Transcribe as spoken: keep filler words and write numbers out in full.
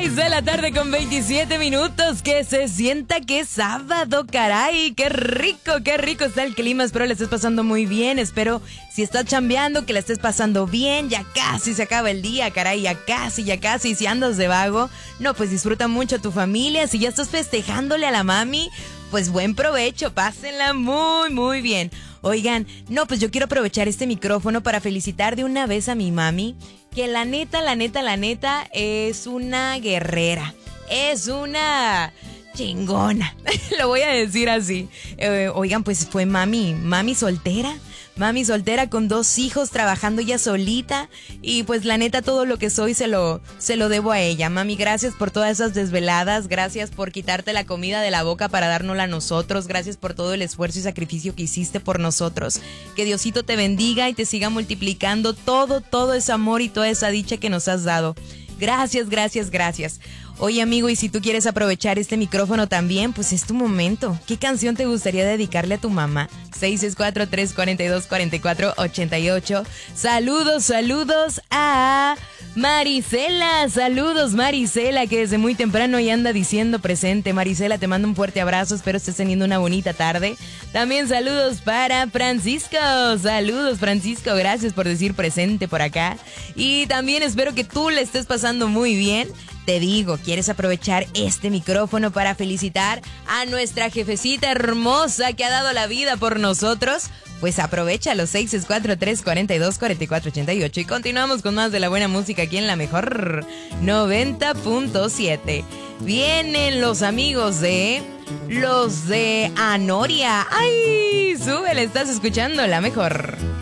seis de la tarde con veintisiete minutos. Que se sienta que es sábado, caray. Qué rico, qué rico está el clima. Espero le estés pasando muy bien. Espero, si estás chambeando, que la estés pasando bien. Ya casi se acaba el día, caray. Ya casi, ya casi. Y si andas de vago, no, pues disfruta mucho a tu familia. Si ya estás festejándole a la mami, pues buen provecho. Pásenla muy, muy bien. Oigan, no, pues yo quiero aprovechar este micrófono para felicitar de una vez a mi mami, que la neta, la neta, la neta es una guerrera, es una chingona, lo voy a decir así. Eh, oigan, pues fue mami, mami soltera. Mami soltera con dos hijos, trabajando ella solita, y pues la neta todo lo que soy se lo, se lo debo a ella. Mami, gracias por todas esas desveladas, gracias por quitarte la comida de la boca para dárnosla a nosotros, gracias por todo el esfuerzo y sacrificio que hiciste por nosotros. Que Diosito te bendiga y te siga multiplicando todo, todo ese amor y toda esa dicha que nos has dado. Gracias, gracias, gracias. Oye, amigo, y si tú quieres aprovechar este micrófono también, pues es tu momento. ¿Qué canción te gustaría dedicarle a tu mamá? seis seis cuatro, tres cuatro dos, cuatro cuatro ocho ocho. Saludos, saludos a Marisela. Saludos, Marisela, que desde muy temprano ya anda diciendo presente. Marisela, te mando un fuerte abrazo. Espero estés teniendo una bonita tarde. También saludos para Francisco. Saludos, Francisco. Gracias por decir presente por acá. Y también espero que tú le estés pasando muy bien. Te digo, ¿quieres aprovechar este micrófono para felicitar a nuestra jefecita hermosa que ha dado la vida por nosotros? Pues aprovecha los seis seis cuatro, tres cuatro dos, cuatro cuatro ocho ocho y continuamos con más de la buena música aquí en la mejor noventa punto siete. Vienen los amigos de... Los de Anoria. ¡Ay! Súbele, estás escuchando la mejor.